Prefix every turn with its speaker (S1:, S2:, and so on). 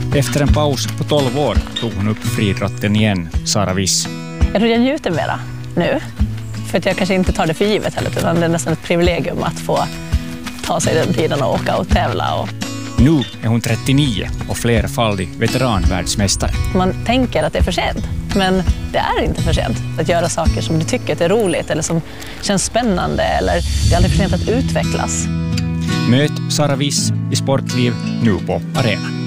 S1: Efter en paus på 12 år tog hon upp friidrotten igen, Sara Wiss.
S2: Jag tror jag njuter mera nu. För att jag kanske inte tar det för givet heller, utan det är nästan ett privilegium att få ta sig den tiden och åka och tävla.
S1: Nu är hon 39 och flerfaldig veteranvärldsmästare.
S2: Man tänker att det är för sent, men det är inte för sent att göra saker som du tycker är roligt eller som känns spännande, eller det är aldrig för sent att utvecklas.
S1: Möt Sara Wiss i Sportliv nu på Arena.